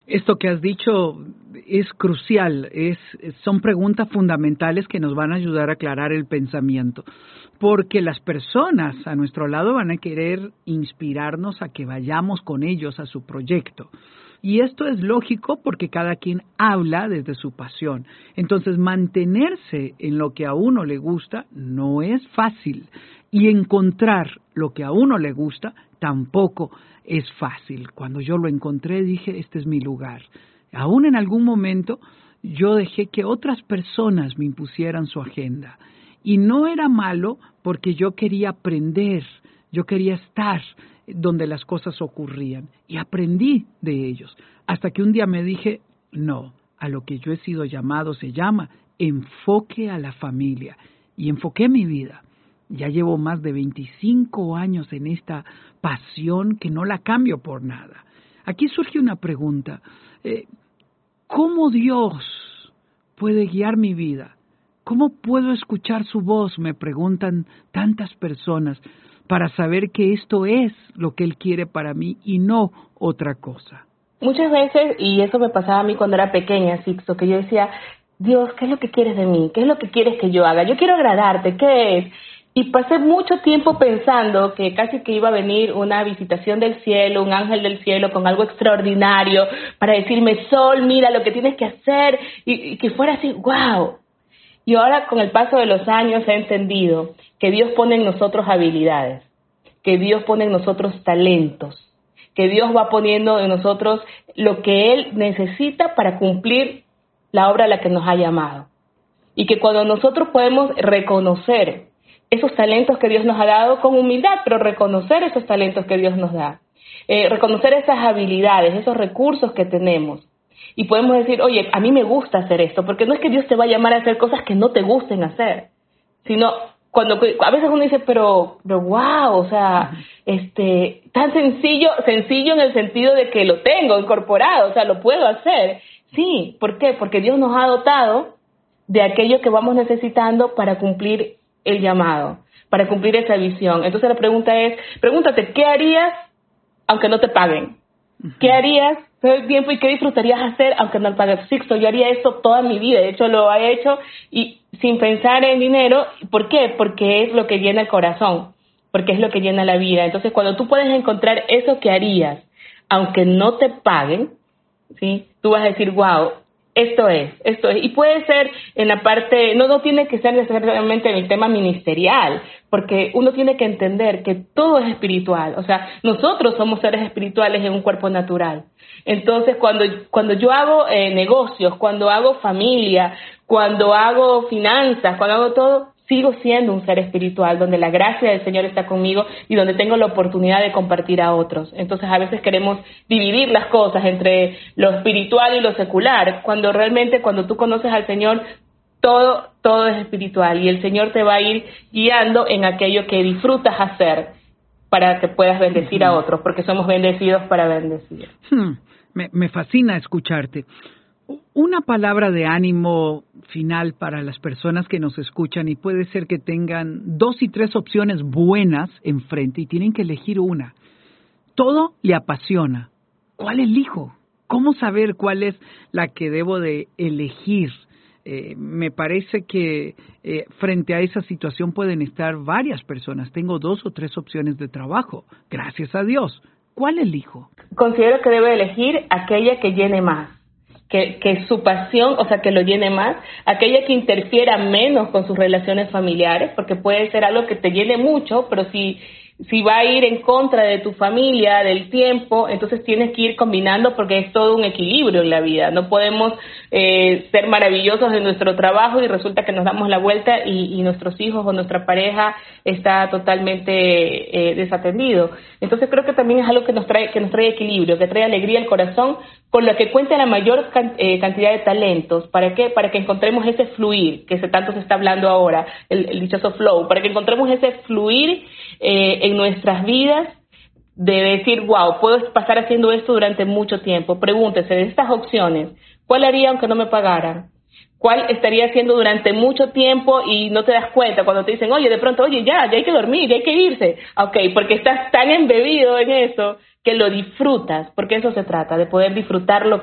Esto que has dicho es crucial, son preguntas fundamentales que nos van a ayudar a aclarar el pensamiento, porque las personas a nuestro lado van a querer inspirarnos a que vayamos con ellos a su proyecto. Y esto es lógico porque cada quien habla desde su pasión. Entonces, mantenerse en lo que a uno le gusta no es fácil. Y encontrar lo que a uno le gusta tampoco es fácil. Cuando yo lo encontré, dije, este es mi lugar. Aún en algún momento, yo dejé que otras personas me impusieran su agenda. Y no era malo porque yo quería aprender, yo quería estar donde las cosas ocurrían. Y aprendí de ellos. Hasta que un día me dije, no, a lo que yo he sido llamado se llama enfoque a la familia. Y enfoqué mi vida. Ya llevo más de 25 años en esta pasión que no la cambio por nada. Aquí surge una pregunta. ¿Cómo Dios puede guiar mi vida? ¿Cómo puedo escuchar su voz? Me preguntan tantas personas para saber que esto es lo que Él quiere para mí y no otra cosa. Muchas veces, y eso me pasaba a mí cuando era pequeña, Sixto, que yo decía, Dios, ¿qué es lo que quieres de mí? ¿Qué es lo que quieres que yo haga? Yo quiero agradarte, ¿qué es? Y pasé mucho tiempo pensando que casi que iba a venir una visitación del cielo, un ángel del cielo con algo extraordinario para decirme, Sol, mira lo que tienes que hacer, y que fuera así, wow. Y ahora con el paso de los años he entendido que Dios pone en nosotros habilidades, que Dios pone en nosotros talentos, que Dios va poniendo en nosotros lo que Él necesita para cumplir la obra a la que nos ha llamado. Y que cuando nosotros podemos reconocer esos talentos que Dios nos ha dado con humildad, pero reconocer esos talentos que Dios nos da, reconocer esas habilidades, esos recursos que tenemos, y podemos decir, oye, a mí me gusta hacer esto, porque no es que Dios te va a llamar a hacer cosas que no te gusten hacer, sino cuando a veces uno dice, pero wow, o sea, tan sencillo en el sentido de que lo tengo incorporado, o sea, lo puedo hacer. Sí, ¿por qué? Porque Dios nos ha dotado de aquello que vamos necesitando para cumplir el llamado, para cumplir esa visión. Entonces la pregunta es, pregúntate, ¿qué harías aunque no te paguen? ¿Qué harías todo el tiempo y qué disfrutarías hacer aunque no te paguen? Sixto, yo haría eso toda mi vida, de hecho lo he hecho y sin pensar en dinero. ¿Por qué? Porque es lo que llena el corazón, porque es lo que llena la vida. Entonces cuando tú puedes encontrar eso que harías aunque no te paguen, ¿sí? Tú vas a decir, wow, esto es. Y puede ser en la parte, no tiene que ser necesariamente en el tema ministerial, porque uno tiene que entender que todo es espiritual. O sea, nosotros somos seres espirituales en un cuerpo natural. Entonces, cuando yo hago negocios, cuando hago familia, cuando hago finanzas, cuando hago todo, sigo siendo un ser espiritual, donde la gracia del Señor está conmigo y donde tengo la oportunidad de compartir a otros. Entonces, a veces queremos dividir las cosas entre lo espiritual y lo secular, cuando realmente cuando tú conoces al Señor, todo es espiritual y el Señor te va a ir guiando en aquello que disfrutas hacer para que puedas bendecir a otros, porque somos bendecidos para bendecir. Me fascina escucharte. Una palabra de ánimo final para las personas que nos escuchan, y puede ser que tengan 2 y 3 opciones buenas enfrente y tienen que elegir una. Todo le apasiona. ¿Cuál elijo? ¿Cómo saber cuál es la que debo de elegir? Me parece que frente a esa situación pueden estar varias personas. Tengo 2 o 3 opciones de trabajo. Gracias a Dios. ¿Cuál elijo? Considero que debe elegir aquella que llene más. Que su pasión, o sea, que lo llene más, aquella que interfiera menos con sus relaciones familiares, porque puede ser algo que te llene mucho, pero si va a ir en contra de tu familia, del tiempo, entonces tienes que ir combinando porque es todo un equilibrio en la vida. No podemos ser maravillosos en nuestro trabajo y resulta que nos damos la vuelta y nuestros hijos o nuestra pareja está totalmente desatendido. Entonces creo que también es algo que nos trae equilibrio, que trae alegría al corazón, con lo que cuenta la mayor cantidad de talentos. ¿Para qué? Para que encontremos ese fluir, que tanto se está hablando ahora, el dichoso flow, para que encontremos ese fluir en nuestras vidas, de decir, wow, puedo pasar haciendo esto durante mucho tiempo. Pregúntese, de estas opciones, ¿cuál haría aunque no me pagaran? ¿Cuál estaría haciendo durante mucho tiempo y no te das cuenta cuando te dicen, oye, de pronto, oye, ya hay que dormir, ya hay que irse? Ok, porque estás tan embebido en eso que lo disfrutas, porque eso se trata, de poder disfrutarlo